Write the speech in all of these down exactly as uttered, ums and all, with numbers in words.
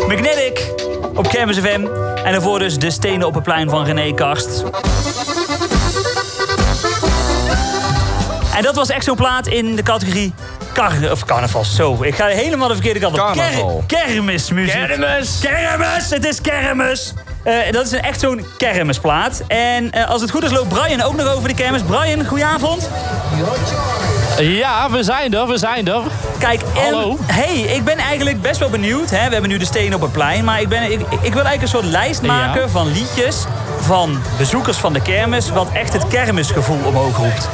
Magnetic op Kermis F M. En daarvoor dus De Stenen op het Plein van René Karst. En dat was echt zo'n plaat in de categorie kar of carnaval. Zo, ik ga helemaal de verkeerde kant op. Carnaval. Ker kermismuziek. Kermis. Kermis, het is kermis. Uh, dat is een, echt zo'n kermisplaat. En uh, als het goed is loopt Brian ook nog over de kermis. Brian, goedenavond. Ja, we zijn er, we zijn er. Kijk, hallo. En, hey, ik ben eigenlijk best wel benieuwd. Hè? We hebben nu de Stenen op het Plein. Maar ik, ben, ik, ik wil eigenlijk een soort lijst maken ja. van liedjes van bezoekers van de kermis, wat echt het kermisgevoel omhoog roept.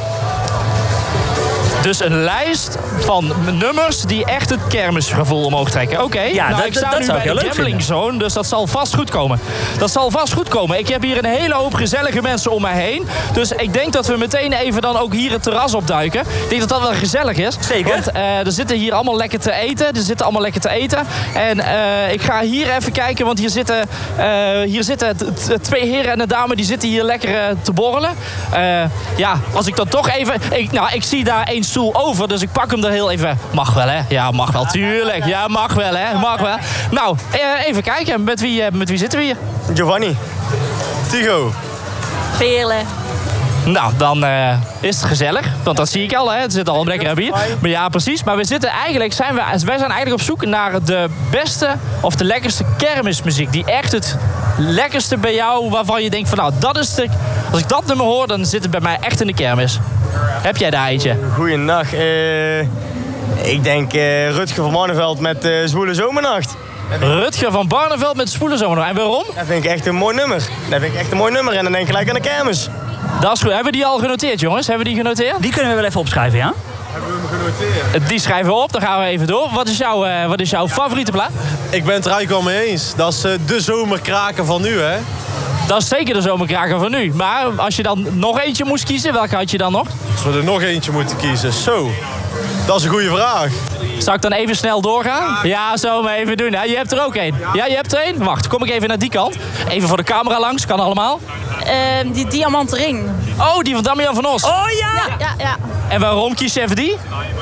Dus een lijst van nummers die echt het kermisgevoel omhoog trekken. Oké, okay. ja, nou, dat, ik sta dat nu zou ik bij heel de leuk Gambling Zone, dus dat zal vast goed komen. Dat zal vast goed komen. Ik heb hier een hele hoop gezellige mensen om mij heen. Dus ik denk dat we meteen even dan ook hier het terras opduiken. Ik denk dat dat wel gezellig is. Zeker. Want uh, er zitten hier allemaal lekker te eten. Er zitten allemaal lekker te eten. En uh, ik ga hier even kijken, want hier zitten, uh, hier zitten twee heren en een dame die zitten hier lekker uh, te borrelen. Uh, ja, als ik dan toch even... Ik, nou, ik zie daar één stoel over, dus ik pak hem er heel even... Mag wel, hè? Ja, mag wel, tuurlijk. Ja, mag wel, hè? Mag wel. Nou, even kijken. Met wie, met wie zitten we hier? Giovanni. Tigo. Veerle. Nou, dan uh, is het gezellig. Want dat zie ik al, hè. Het zit al lekker bier. Maar ja, precies. Maar we zitten eigenlijk... Zijn we, wij zijn eigenlijk op zoek naar de beste of de lekkerste kermismuziek. Die echt het lekkerste bij jou, waarvan je denkt van... Nou, dat is de... Als ik dat nummer hoor, dan zit het bij mij echt in de kermis. Heb jij daar eentje? Goeienacht. Uh, ik denk uh, Rutger van Barneveld met uh, Zwoele Zomernacht. Rutger van Barneveld met Zwoele Zomernacht. En waarom? Dat vind ik echt een mooi nummer. Dat vind ik echt een mooi nummer. En dan denk ik gelijk aan de kermis. Dat is goed. Hebben we die al genoteerd, jongens? Hebben we die genoteerd? Die kunnen we wel even opschrijven, ja? Hebben we hem genoteerd? Die schrijven we op, dan gaan we even door. Wat is jouw, uh, wat is jouw favoriete plaat? Ik ben het er eigenlijk wel mee eens. Dat is uh, de zomerkraker van nu, hè? Dat is zeker de zomerkraker van nu. Maar als je dan nog eentje moest kiezen, welke had je dan nog? Als we er nog eentje moeten kiezen, zo. Dat is een goede vraag. Zal ik dan even snel doorgaan? Ja, zo maar even doen. Ja, je hebt er ook één. Ja, je hebt er één? Wacht, kom ik even naar die kant. Even voor de camera langs, kan allemaal. Uh, die diamanten ring. Oh, die van Damian van Os. Oh ja! Ja, ja, ja. En waarom kies je even die?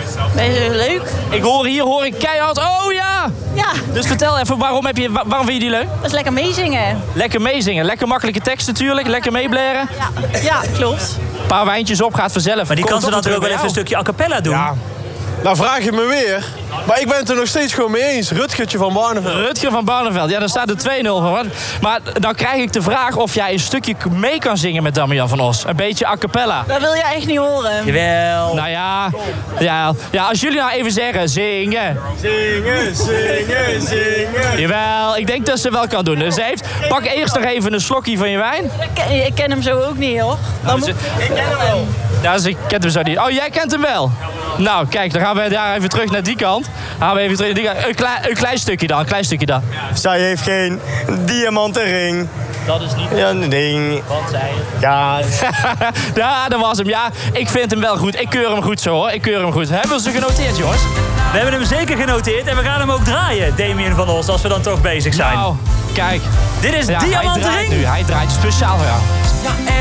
Leuk. Ik hoor hier, hoor ik keihard. Oh ja! Ja. Dus vertel even, waarom, heb je, waarom vind je die leuk? Dat is lekker meezingen. Lekker meezingen. Lekker makkelijke tekst natuurlijk. Lekker meeblaren. Ja, ja, klopt. Een paar wijntjes op, gaat vanzelf. Maar die kan ze natuurlijk ook wel even een stukje a cappella doen. Ja. Nou vraag je me weer. Maar ik ben het er nog steeds gewoon mee eens. Rutgertje van Barneveld. Rutger van Barneveld. Ja, daar staat er twee nul van. Maar dan krijg ik de vraag of jij een stukje mee kan zingen met Damian van Os. Een beetje a cappella. Dat wil je echt niet horen. Jawel. Nou ja, ja, ja, als jullie nou even zeggen zingen. Zingen, zingen, zingen. Jawel, ik denk dat ze wel kan doen. Dus ze heeft, pak eerst nog even een slokje van je wijn. Ik ken, ik ken hem zo ook niet, hoor. Nou, moet... Ik ken hem wel. Ja, dus ik ken hem zo niet. Oh, jij kent hem wel? Nou, kijk, dan gaan we daar even terug naar die kant. Gaan we even terug naar die kant. Een klein, een klein stukje dan, een klein stukje dan. Zij heeft geen diamanten ring. Dat is niet... Ja, een ding. Wat zei je? Ja. Ja, dat was hem. Ja, ik vind hem wel goed. Ik keur hem goed zo, hoor. Ik keur hem goed. Hebben we ze genoteerd, jongens? We hebben hem zeker genoteerd en we gaan hem ook draaien, Damian van Os, als we dan toch bezig zijn. Nou, kijk. Dit is ja, Diamanten Hij draait ring. nu. Hij draait speciaal voor jou. Ja,